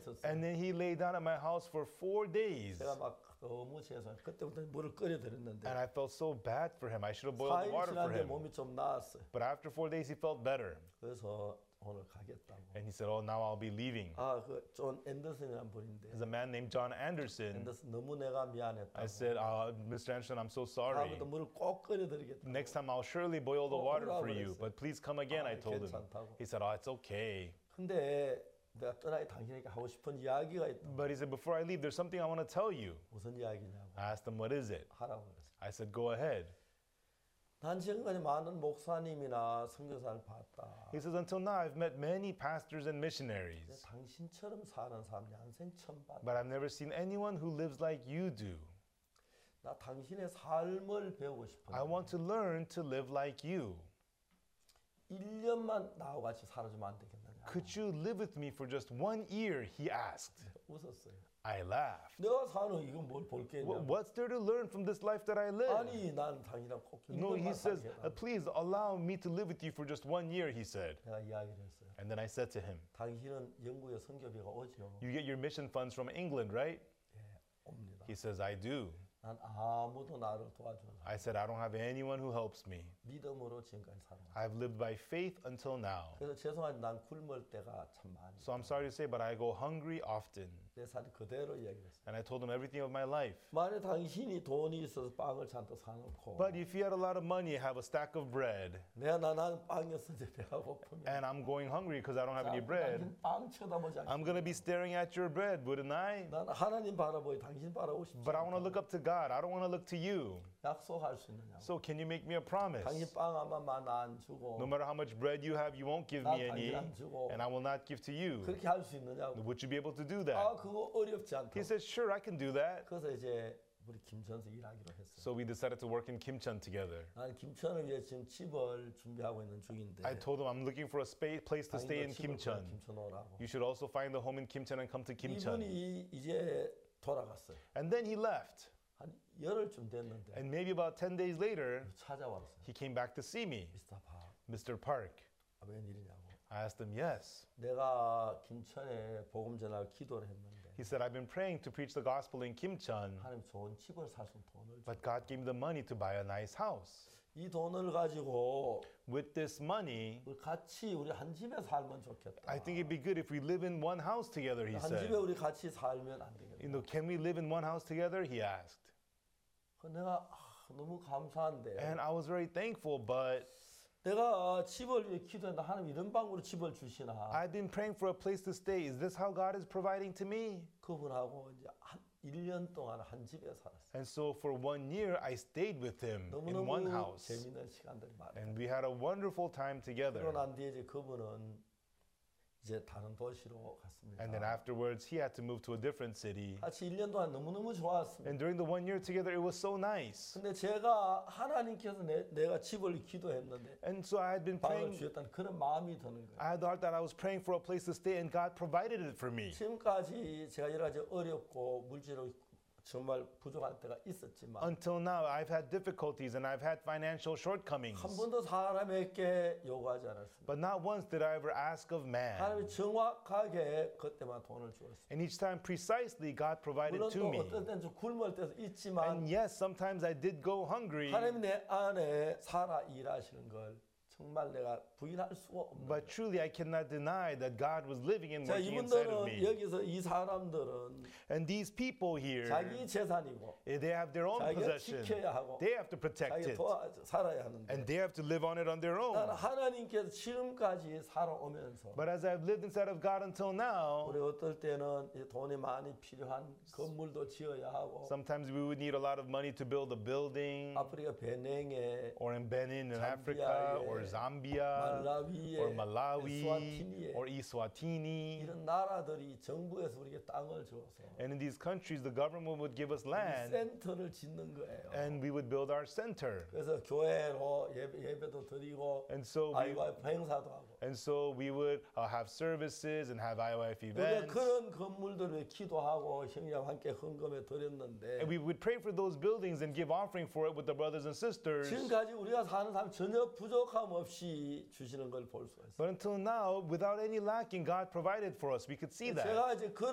있었어요. And then he lay down at my house for 4 days. 제가 막 너무 죄송해요. 그때부터 물을 끓여 드렸는데 And I felt so bad for him. I should have boiled the 4일 water for 지났는데 him. 몸이 좀 나았어요. But after 4 days, he felt better. 그래서 오늘 가겠다고. And he said, oh, now I'll be leaving. 그 존 앤더슨이라는 분인데 There's a man named John Anderson. 앤더슨 너무 내가 미안했다고. I said, Mr. Anderson, I'm so sorry. 다음부터 물을 꼭 끓여 드리겠다고. Next time I'll surely boil the water for you. 그랬어요. But please come again, I told him. 괜찮다고. He said, oh, it's okay. 근데 내가 떠나기 당신에게 하고 싶은 이야기가 있다. But he said, before I leave, there's something I want to tell you. 무슨 이야기냐고. I asked him, what is it? 하라고 그랬어요. I said, go ahead. 난 지금까지 많은 목사님이나 선교사를 봤다. He says, until now, I've met many pastors and missionaries. 당신처럼 사는 사람 난생 처음 봤다. But I've never seen anyone who lives like you do. 나 당신의 삶을 배우고 싶어. I want to learn to live like you. 1년만 나하고 같이 살아주면 안 되겠느냐. Could you live with me for just 1 year? He asked. 웃었어요. I laughed. 내가 사는 이건 뭘 볼 게 있냐. What's there to learn from this life that I live? 아니 난 당신이랑 꼭 No, he 1년만 says, 살게 해라. please allow me to live with you for just 1 year, he said. 내가 이야기를 했어요. And then I said to him, 당신은 영국에 선교비가 오죠. you get your mission funds from England, right? 예, 옵니다. He says, I do. 난 아무도 나를 도와주는 사람. I said, I don't have anyone who helps me. 믿음으로 지금까지 살아왔어요. I've lived by faith until now. 그래서 죄송하지만 난 굶을 때가 참 많이. So I'm sorry to say, but I go hungry often. 내 삶 그대로 이야기했어요. And I told him everything of my life. 만약 당신이 돈이 있어서 빵을 잔뜩 사놓고 But if you had a lot of money, have a stack of bread, 나는 빵이었는데 배가 고프면 and I'm going hungry because I don't have any bread, 당신 빵 쳐다보지 않겠어. I'm going to be staring at your bread, wouldn't I? 난 하나님 바라보고 당신 바라보고 싶지 But I want to 않다. look up to God. I don't want to look to you. 약속할 수 있느냐고. So can you make me a promise? 당신 빵 하나만 안 주고 No matter how much bread you have, you won't give me any, 안 주고. and I will not give to you. 그렇게 할 수 있느냐고. Would you be able to do 아 that? 그거 어렵지 않다. He said, sure, I can do that. 그래서 이제 우리 김천에서 일하기로 했어요. So we decided to work in Kimcheon together. 난 김천을 위해 지금 집을 준비하고 있는 중인데. I told him I'm looking for a place to stay in 당신도 집을 Kimcheon. 김천 오라고. You should also find a home in Kimcheon and come to Kimcheon. 이분이 이제 돌아갔어요. And then he left. 한 열흘쯤 됐는데 And maybe about 10 days later, 찾아왔어요. he came back to see me. 미스터 박, Mr. Park. 웬일이냐고. I asked him, yes. 내가 김천에 복음 전할 기도를 했는데 He said, I've been praying to preach the gospel in Kimcheon, 하나님 좋은 집을 살 수 있는 돈을 줘. but God gave me the money to buy a nice house. 이 돈을 가지고 With this money, 우리 같이 우리 한 집에 살면 좋겠다. I think it'd be good if we live in one house together, he 한 집에 said. 우리 같이 살면 안 되겠다. Can we live in one house together? He asked. 그 내가 너무 감사한데 And I was very thankful, but 내가 집을 위해 기도했는데 하나님 이런 방으로 집을 주시나. I've been praying for a place to stay. Is this how God is providing to me? 그분하고 이제 한 1년 동안 한 집에 살았어요. And so for 1 year, I stayed with him in one 너무너무 house. 재밌는 시간들이 많아요. And we had a wonderful time 그러고 together. 난 뒤에 이제 그분은 이제 다른 도시로 갔습니다. And then afterwards, he had to move to a different city. 같이 1년 동안 너무너무 좋았습니다. And during the 1 year together, it was so nice. 근데 제가 하나님께서 내가 집을 기도했는데 And so I had been 방을 praying. 주셨다는 그런 마음이 드는 거예요. I had the heart that I was praying for a place to stay, and God provided it for me. 지금까지 제가 여러 가지 어렵고 물질로 정말 부족할 때가 있었지만 Until now, I've had difficulties and I've had financial shortcomings. 한 번도 사람에게 요구하지 않았습니다. But not once did I ever ask of man. 하나님이 정확하게 그때만 돈을 주었습니다. And each time, precisely, God provided 물론 to 또 me. 어떤 때는 좀 굶을 때도 있지만 And yes, sometimes I did go hungry. 하나님이 내 안에 살아 일하시는 걸 정말 내가 부인할 수가 없는 But truly, I cannot deny that God was living and 자, working inside of 이분들은 me. 여기서 이 사람들은 And these people here, 자기 재산이고 they have their own 자기가 possession. 지켜야 하고 They have to protect 자기가 it. 살아야 하는데 And they have to live on it on their 나는 own. 하나님께서 지금까지 살아오면서 But as I've lived inside of God until now, 우리 어떨 때는 이 돈이 많이 필요한 건물도 지어야 하고 sometimes we would need a lot of money to build a building, 아프리카 베냉에 or in Benin in Zambia, Africa, or Zambia, 말라위에 or Malawi, 에스와티니에 or Eswatini. 이런 나라들이 정부에서 우리에게 땅을 줘서 And in these countries, the government would give us land, 센터를 짓는 거예요. and we would build our center. 그래서 교회로 예배도 드리고 And so IYF 행사도 하고 we would have services and have IYF 우리가 events. 그런 건물들을 기도하고 형제와 함께 헌금에 드렸는데 And we would pray for those buildings and give offering for it with the brothers and sisters. 지금까지 우리가 사는 삶 전혀 부족함 없이 주시는 걸 볼 수가 있어요. But until now, without any lacking, God provided for us. We could see that. 제가 이제 그런